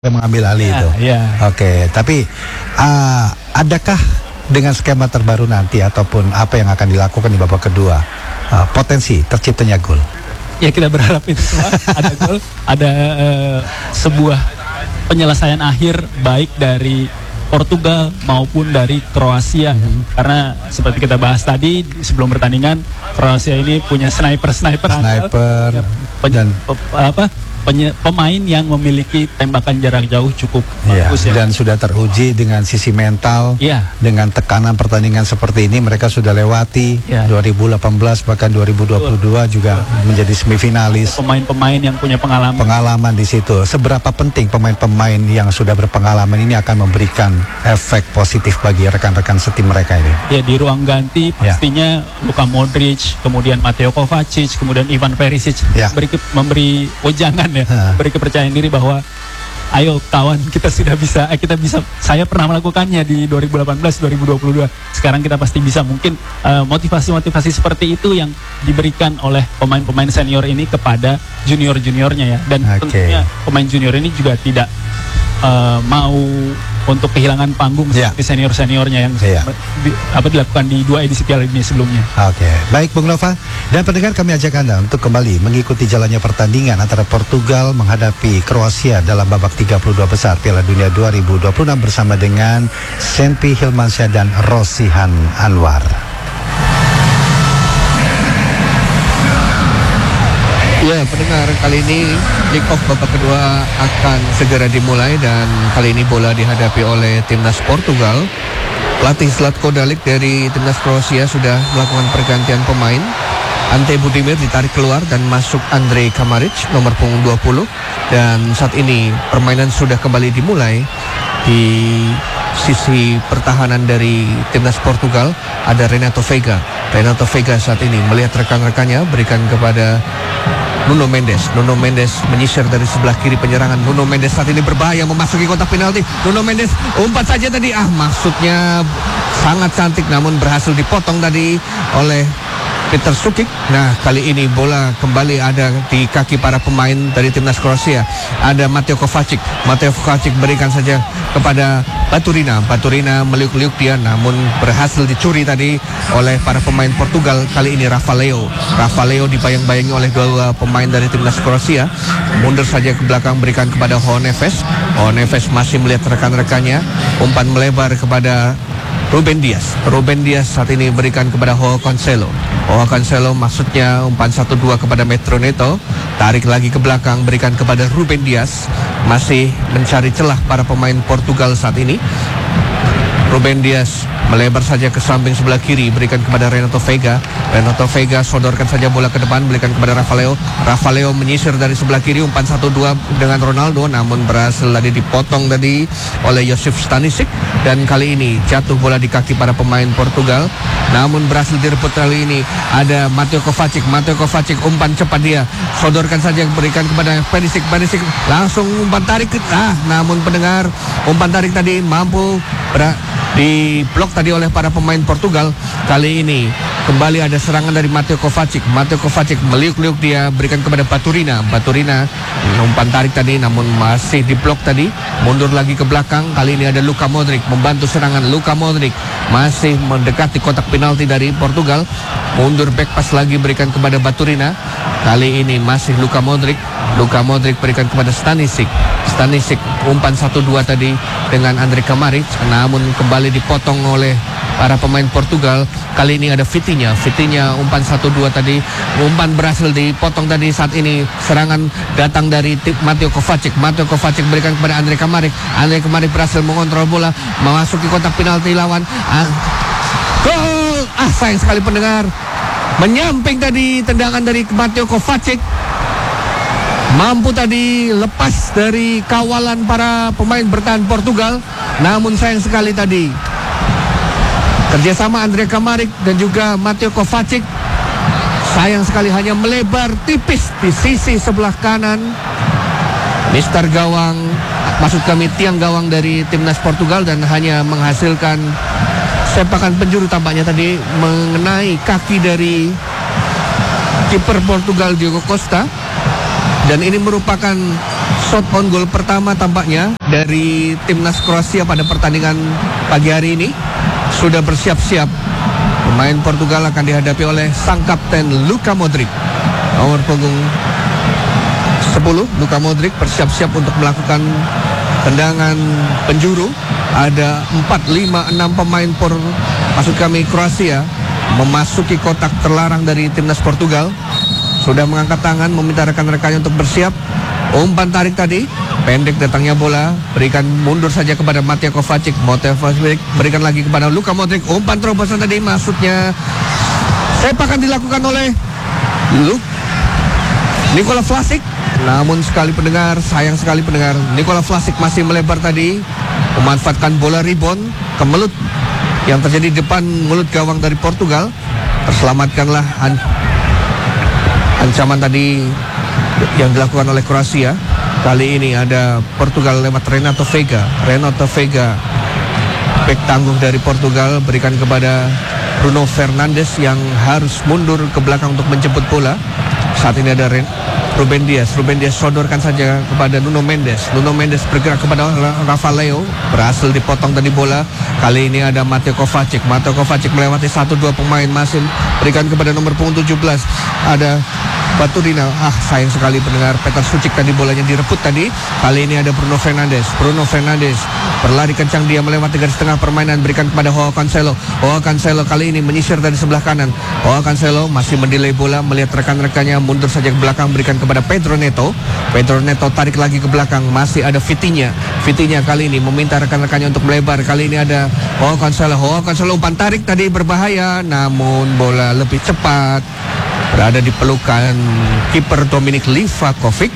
mengambil alih itu. Oke, tapi adakah dengan skema terbaru nanti ataupun apa yang akan dilakukan di babak kedua potensi terciptanya gol? Ya, kita berharap itu semua ada gol, ada sebuah penyelesaian akhir baik dari Portugal maupun dari Kroasia. Karena seperti kita bahas tadi sebelum pertandingan, Kroasia ini punya sniper pemain yang memiliki tembakan jarak jauh cukup bagus ya. Dan sudah teruji dengan sisi mental, dengan tekanan pertandingan seperti ini mereka sudah lewati 2018 bahkan 2022 juga menjadi semifinalis. Pemain-pemain yang punya pengalaman di situ. Seberapa penting pemain-pemain yang sudah berpengalaman ini akan memberikan efek positif bagi rekan-rekan setim mereka ini? Ya, di ruang ganti pastinya Luka Modric, kemudian Mateo Kovacic, kemudian Ivan Perisic memberi wejangan beri kepercayaan diri bahwa ayo kawan, kita bisa, saya pernah melakukannya di 2018, 2022. Sekarang kita pasti bisa. Mungkin motivasi-motivasi seperti itu yang diberikan oleh pemain-pemain senior ini kepada junior-juniornya ya. Dan tentunya pemain junior ini juga tidak mau untuk kehilangan panggung seperti senior-seniornya yang dilakukan di 2 edisi Piala Dunia sebelumnya. Oke, baik Bung Nova dan pendengar, kami ajak Anda untuk kembali mengikuti jalannya pertandingan antara Portugal menghadapi Kroasia dalam babak 32 besar Piala Dunia 2026 bersama dengan Senpi Hilmansyah dan Rosihan Anwar. Ya, pendengar, kali ini kick off babak kedua akan segera dimulai dan kali ini bola dihadapi oleh timnas Portugal. Pelatih Zlatko Dalic dari timnas Kroasia sudah melakukan pergantian pemain. Ante Budimir ditarik keluar dan masuk Andre Kamaric nomor punggung 20. Dan saat ini permainan sudah kembali dimulai. Di sisi pertahanan dari timnas Portugal ada Renato Veiga. Renato Veiga saat ini melihat rekan-rekannya, berikan kepada Nuno Mendes. Nuno Mendes menyisir dari sebelah kiri penyerangan. Nuno Mendes saat ini berbahaya memasuki kotak penalti. Nuno Mendes umpat saja tadi. Maksudnya sangat cantik namun berhasil dipotong tadi oleh Peter Sukic. Nah, kali ini bola kembali ada di kaki para pemain dari timnas Kroasia. Ada Mateo Kovacic. Mateo Kovacic berikan saja kepada Baturina. Baturina meliuk-liuk dia namun berhasil dicuri tadi oleh para pemain Portugal. Kali ini Rafael Leo dibayang-bayangi oleh 2 pemain dari timnas Kroasia. Mundur saja ke belakang, berikan kepada João Neves. João Neves masih melihat rekan-rekannya. Umpan melebar kepada Ruben Dias. Ruben Dias saat ini berikan kepada João Cancelo. João Cancelo maksudnya umpan 1-2 kepada Metro Neto. Tarik lagi ke belakang, berikan kepada Ruben Dias. Masih mencari celah para pemain Portugal saat ini. Ruben Dias melebar saja ke samping sebelah kiri, berikan kepada Renato Veiga. Renato Veiga sodorkan saja bola ke depan, berikan kepada Rafael menyisir dari sebelah kiri, umpan 1-2 dengan Ronaldo, namun berhasil tadi dipotong tadi oleh Josip Stanisic. Dan kali ini jatuh bola di kaki para pemain Portugal, namun berhasil direbut kali ini. Ada Mateo Kovacic. Mateo Kovacic umpan cepat dia, sodorkan saja, berikan kepada Perisic langsung umpan tarik. Namun pendengar, umpan tarik tadi mampu di blok tadi oleh para pemain Portugal. Kali ini kembali ada serangan dari Mateo Kovacic. Mateo Kovacic meliuk-liuk dia, berikan kepada Baturina. Baturina umpan tarik tadi namun masih di blok tadi. Mundur lagi ke belakang. Kali ini ada Luka Modric membantu serangan. Luka Modric masih mendekati kotak penalti dari Portugal. Mundur back pass lagi, berikan kepada Baturina. Kali ini masih Luka Modric. Luka Modric berikan kepada Stanisic. Umpan 1-2 tadi dengan Andre Kamaric, namun kembali dipotong oleh para pemain Portugal. Kali ini ada Vitinha umpan 1-2 tadi, umpan berhasil dipotong tadi. Saat ini serangan datang dari Mateo Kovacic berikan kepada Andre Kamaric berhasil mengontrol bola, memasuki kotak penalti lawan. Gol! Sayang sekali pendengar, menyamping tadi tendangan dari Mateo Kovacic, mampu tadi lepas dari kawalan para pemain bertahan Portugal. Namun sayang sekali tadi kerjasama Andre Kamaric dan juga Mateo Kovacic sayang sekali hanya melebar tipis di sisi sebelah kanan. Mister gawang, maksud kami tiang gawang dari timnas Portugal, dan hanya menghasilkan sepakan penjuru tampaknya tadi mengenai kaki dari kiper Portugal Diogo Costa. Dan ini merupakan shot on goal pertama tampaknya dari timnas Kroasia pada pertandingan pagi hari ini. Sudah bersiap-siap. Pemain Portugal akan dihadapi oleh sang kapten Luka Modric. Nomor punggung 10, Luka Modric bersiap-siap untuk melakukan tendangan penjuru. Ada 4, 5, 6 pemain Kroasia memasuki kotak terlarang dari timnas Portugal. Sudah mengangkat tangan meminta rekan-rekannya untuk bersiap. Umpan tarik tadi, pendek datangnya bola, berikan mundur saja kepada Mateo Kovacic. Mateo Kovacic berikan lagi kepada Luka Modric. Umpan terobosan tadi, maksudnya sepakan dilakukan oleh Nikola Vlasic. Namun sayang sekali pendengar, Nikola Vlasic masih melebar tadi, memanfaatkan bola rebound kemelut yang terjadi di depan mulut gawang dari Portugal. Terselamatkanlah ancaman tadi yang dilakukan oleh Kroasia. Kali ini ada Portugal lewat Renato Veiga, bek tangguh dari Portugal, berikan kepada Bruno Fernandes yang harus mundur ke belakang untuk menjemput bola. Saat ini ada Ruben Dias sodorkan saja kepada Nuno Mendes bergerak kepada Rafael, berhasil dipotong tadi bola. Kali ini ada Mateo Kovacic melewati 1-2 pemain, masih berikan kepada nomor punggung 17, ada Baturina. Sayang sekali pendengar, Petar Sucic tadi bolanya direbut tadi. Kali ini ada Bruno Fernandes berlari kencang, dia melewati garis tengah permainan, berikan kepada Joao Cancelo kali ini menyisir dari sebelah kanan. Joao Cancelo masih mendelay bola, melihat rekan-rekannya mundur saja ke belakang, berikan kepada Pedro Neto tarik lagi ke belakang, masih ada Vitinha kali ini meminta rekan-rekannya untuk melebar. Kali ini ada Joao Cancelo umpan tarik tadi berbahaya, namun bola lebih cepat berada di pelukan kiper Dominik Livakovic.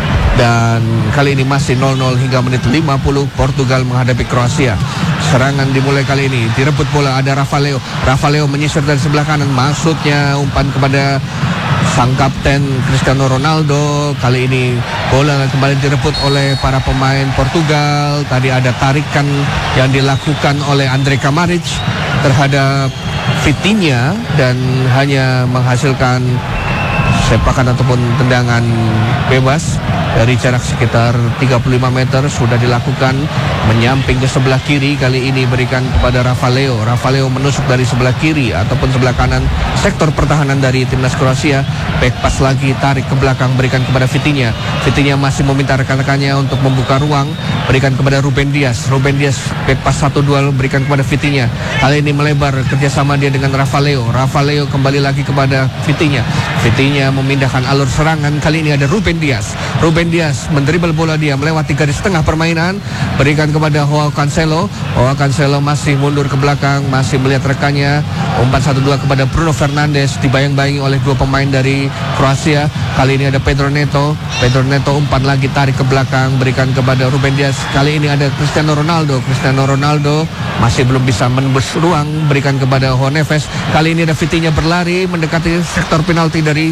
Dan kali ini masih 0-0 hingga menit 50, Portugal menghadapi Kroasia. Serangan dimulai kali ini, direbut bola, ada Rafael menyisir dari sebelah kanan, maksudnya umpan kepada sang kapten Cristiano Ronaldo. Kali ini bola kembali direbut oleh para pemain Portugal. Tadi ada tarikan yang dilakukan oleh Andre Kamaric terhadap Vitinha dan hanya menghasilkan sepakan ataupun tendangan bebas dari jarak sekitar 35 meter. Sudah dilakukan, menyamping ke sebelah kiri, kali ini berikan kepada Rafael menusuk dari sebelah kiri ataupun sebelah kanan sektor pertahanan dari timnas Kroasia. Back pass lagi, tarik ke belakang, berikan kepada Vitinha masih meminta rekan-rekannya untuk membuka ruang, berikan kepada Ruben Dias back pass 1-2 berikan kepada Vitinha. Kali ini melebar kerjasama dia dengan Rafael kembali lagi kepada Vitinha memindahkan alur serangan. Kali ini ada Ruben Dias mendribel bola, dia melewati garis tengah permainan, berikan kepada Joao Cancelo masih mundur ke belakang, masih melihat rekannya. Umpan 1-2 kepada Bruno Fernandes, dibayang-bayangi oleh dua pemain dari Kroasia. Kali ini ada Pedro Neto umpan lagi, tarik ke belakang, berikan kepada Ruben Dias. Kali ini ada Cristiano Ronaldo masih belum bisa menembus ruang, berikan kepada Joao Neves. Kali ini ada Vitinha berlari mendekati sektor penalti dari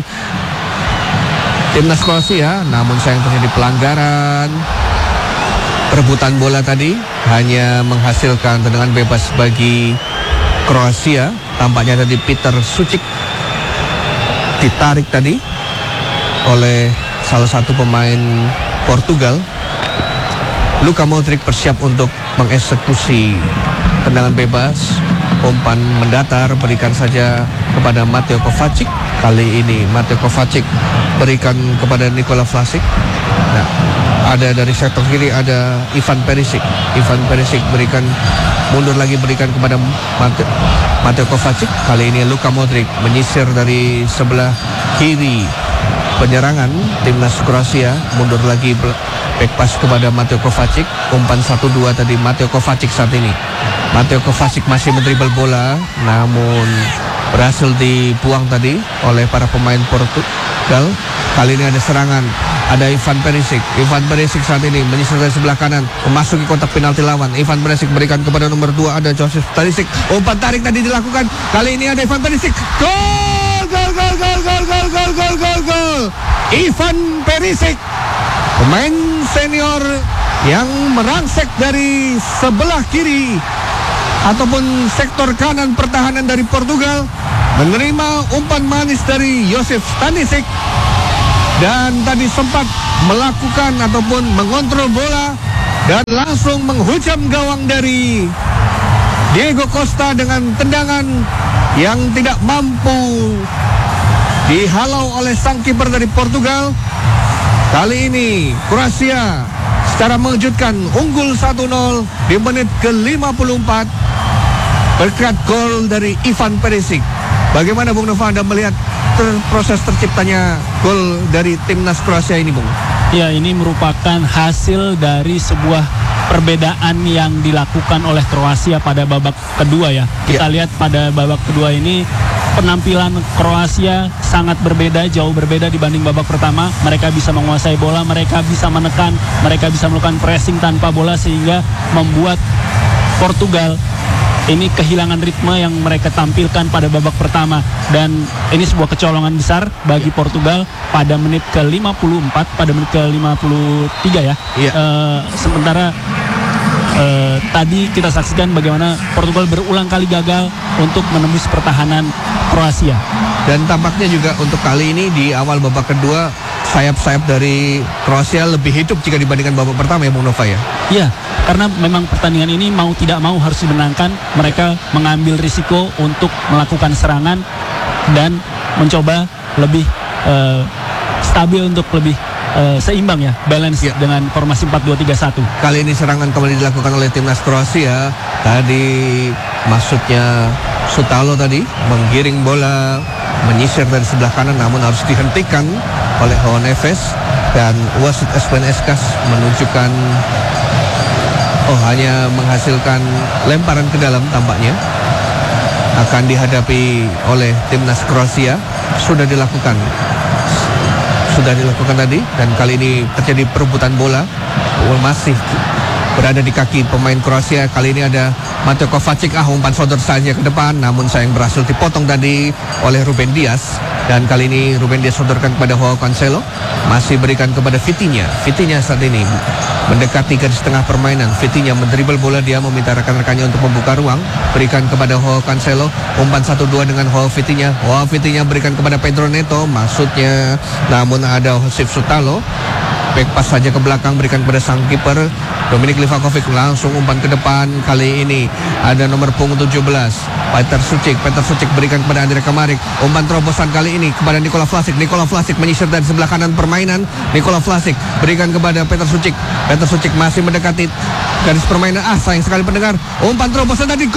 timnas Kroasia, namun sayang terjadi pelanggaran. Perebutan bola tadi hanya menghasilkan tendangan bebas bagi Kroasia. Tampaknya tadi Petar Sucic ditarik tadi oleh salah satu pemain Portugal. Luka Modric bersiap untuk mengeksekusi tendangan bebas. Umpan mendatar, berikan saja kepada Mateo Kovacic. Kali ini Mateo Kovacic berikan kepada Nikola Vlasic. Nah, ada dari sektor kiri ada Ivan Perisic berikan mundur lagi, berikan kepada Mateo Kovacic. Kali ini Luka Modric menyisir dari sebelah kiri penyerangan timnas Kroasia, mundur lagi, back pass kepada Mateo Kovacic. Umpan 1-2 tadi Mateo Kovacic. Saat ini Mateo Kovacic masih mendribel bola, namun berhasil dibuang tadi oleh para pemain Portugal. Kali ini ada serangan, ada Ivan Perisic saat ini menyisir dari sebelah kanan, memasuki kotak penalti lawan. Ivan Perisic berikan kepada nomor 2, ada Joseph Stanisic. Umpan tarik tadi dilakukan, kali ini ada Ivan Perisic. Gol! Ivan Perisic, pemain senior yang merangsek dari sebelah kiri ataupun sektor kanan pertahanan dari Portugal, menerima umpan manis dari Joseph Stanisic. dan tadi sempat melakukan ataupun mengontrol bola dan langsung menghujam gawang dari Diego Costa dengan tendangan yang tidak mampu dihalau oleh sang kiper dari Portugal. Kali ini Kroasia secara mengejutkan unggul 1-0 di menit ke-54 berkat gol dari Ivan Perisic. Bagaimana Bung Nova Anda melihat proses terciptanya gol dari timnas Kroasia ini, Bung? Ya, ini merupakan hasil dari sebuah perbedaan yang dilakukan oleh Kroasia pada babak kedua ya. Kita lihat pada babak kedua ini penampilan Kroasia sangat berbeda, jauh berbeda dibanding babak pertama. Mereka bisa menguasai bola, mereka bisa menekan, mereka bisa melakukan pressing tanpa bola sehingga membuat Portugal ini kehilangan ritme yang mereka tampilkan pada babak pertama. Dan ini sebuah kecolongan besar bagi Portugal pada menit ke-54, pada menit ke-53 ya. Sementara tadi kita saksikan bagaimana Portugal berulang kali gagal untuk menembus pertahanan Kroasia. Dan tampaknya juga untuk kali ini di awal babak kedua sayap-sayap dari Kroasia lebih hidup jika dibandingkan babak pertama ya Bung Nova ya? Iya, karena memang pertandingan ini mau tidak mau harus dimenangkan. Mereka mengambil risiko untuk melakukan serangan dan mencoba lebih stabil untuk lebih seimbang ya, balance dengan formasi 4-2-3-1. Kali ini serangan kembali dilakukan oleh timnas Kroasia. Tadi maksudnya Sutalo tadi menggiring bola, menyisir dari sebelah kanan, namun harus dihentikan oleh João Neves. Dan wasit Espen Eskas menunjukkan hanya menghasilkan lemparan ke dalam tampaknya. Akan dihadapi oleh timnas Kroasia. Sudah dilakukan tadi, dan kali ini terjadi perebutan bola, masih berada di kaki pemain Kroasia. Kali ini ada Mateo Kovacic, umpan sodor saja ke depan, namun sayang berhasil dipotong tadi oleh Ruben Dias. Dan kali ini Ruben Dias sodorkan kepada Joao Cancelo, masih berikan kepada Vitinha. Vitinha saat ini mendekati garis tengah permainan. Vitinha mendribel bola, dia meminta rekan-rekannya untuk membuka ruang, berikan kepada Joao Cancelo, umpan 1-2 dengan Joao Vitinha. Joao Vitinha berikan kepada Pedro Neto, maksudnya, namun ada Josip Sutalo, back pass saja ke belakang, berikan kepada sang kiper Dominik Livakovic, langsung umpan ke depan. Kali ini ada nomor punggung 17 Petar Sucic berikan kepada Andre Kamarik, umpan terobosan kali ini kepada Nikola Vlasic menyisir dari sebelah kanan permainan. Nikola Vlasic berikan kepada Petar Sucic masih mendekati garis permainan. Sayang sekali pendengar, umpan terobosan tadi,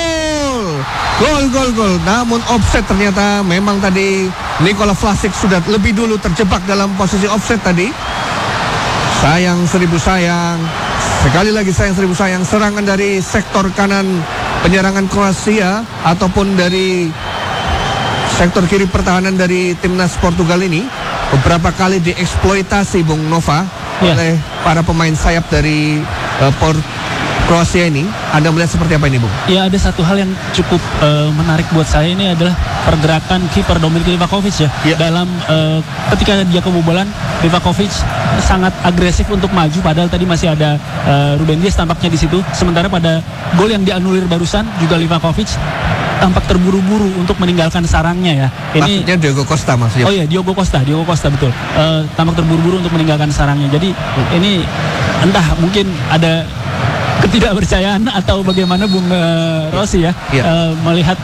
gol, namun offset ternyata. Memang tadi Nikola Vlasic sudah lebih dulu terjebak dalam posisi offset tadi. Sayang seribu sayang, sekali lagi sayang seribu sayang. Serangan dari sektor kanan penyerangan Kroasia ataupun dari sektor kiri pertahanan dari timnas Portugal ini beberapa kali dieksploitasi Bung Nova oleh para pemain sayap dari Kroasia ini. Anda melihat seperti apa ini, Bung? Ya, ada satu hal yang cukup menarik buat saya ini adalah pergerakan kiper Dominik Livakovic ya. Dalam ketika dia kebobolan, Livakovic sangat agresif untuk maju, padahal tadi masih ada Ruben Dias tampaknya di situ. Sementara pada gol yang dianulir barusan juga Livakovic tampak terburu-buru untuk meninggalkan sarangnya ya. Ini maksudnya Diego Costa maksudnya. Oh iya, Diego Costa betul. Tampak terburu-buru untuk meninggalkan sarangnya. Jadi ini entah mungkin ada ketidakpercayaan atau bagaimana Bung Rossi ya, melihat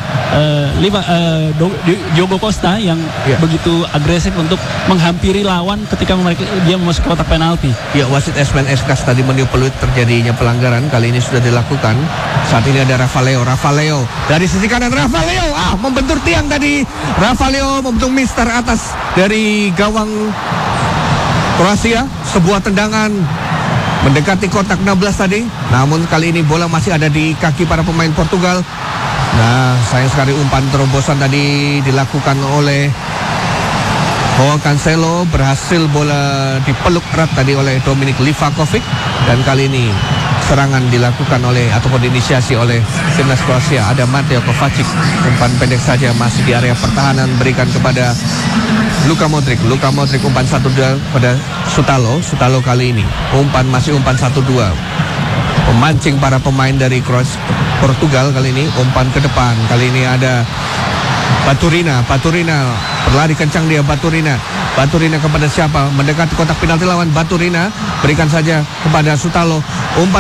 Diogo Costa yang begitu agresif untuk menghampiri lawan ketika dia memasuki kotak penalti. Ya, wasit Espen Eskas tadi meniup peluit terjadinya pelanggaran. Kali ini sudah dilakukan. Saat ini ada Rafaeleo dari sisi kanan. Rafaeleo membentur tiang tadi. Rafaeleo membentuk mister atas dari gawang Kroasia. Sebuah tendangan mendekati kotak 16 tadi, namun kali ini bola masih ada di kaki para pemain Portugal. Nah, sayang sekali umpan terobosan tadi dilakukan oleh Joao Cancelo, berhasil bola dipeluk erat tadi oleh Dominik Livakovic. Dan kali ini serangan dilakukan oleh ataupun diinisiasi oleh timnas Kroasia. Ada Mateo Kovacic, umpan pendek saja masih di area pertahanan, berikan kepada Luka Modric umpan 1-2 pada Sutalo kali ini umpan 1-2, memancing para pemain dari Portugal. Kali ini umpan ke depan, kali ini ada Baturina berlari kencang dia. Baturina kepada siapa? Mendekati kotak penalti lawan. Baturina berikan saja kepada Sutalo. Umpan